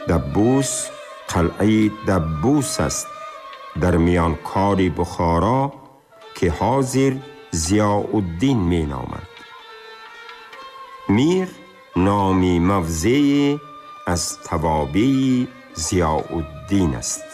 دبوس قلعه دبوس است در میان کار بخارا که حاضر ضیاء الدین می نامد. میر نامی موضعی از توابع ضیاء الدین است.